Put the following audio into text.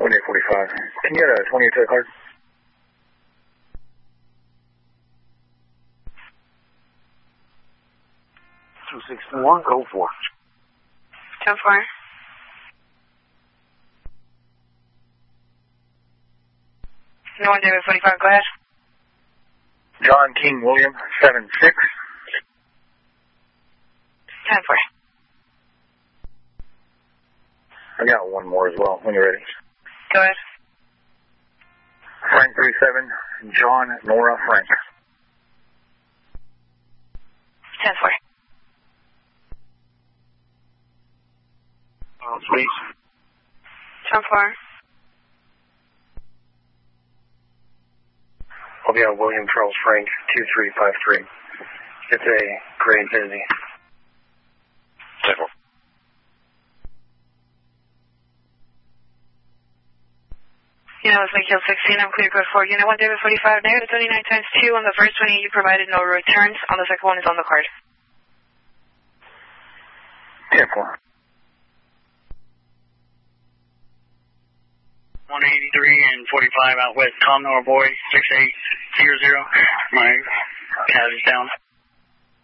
2845. Can you get a 28 to the card? 261, code 4. 10-4. No one, David 45, go ahead. John King William 76. 10-4. I got one more as well, when you're ready. Go ahead. Frank 37, John Nora Frank. 10-4. Please. 10-4. I'll be on William Charles Frank 2353. It's a gray Infinity. 10-4. Unit Lake Hill 16, I'm clear code 4. Unit 1, David 45, negative 29 times 2 on the first 20 you provided, no returns. On the second one is on the card. 10-4. 183 and 45 out west, Commodore Boy 6800. My cab is down.